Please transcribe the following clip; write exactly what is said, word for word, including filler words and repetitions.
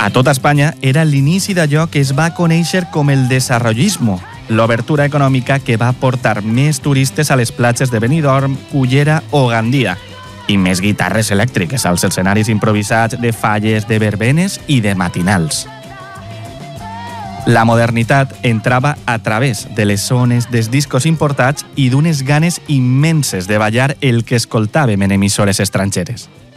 A tota Espanya era l'inici d'allò que es va conèixer com el desarrollismo, l'obertura econòmica que va portar més turistes a les platges de Benidorm, Cullera o Gandia, i més guitarres elèctriques als escenaris improvisats de falles, de verbenes i de matinals. La modernitat entrava a través de les zones dels discos importats i d'unes ganes immenses de ballar el que escoltàvem en emissores estrangeres.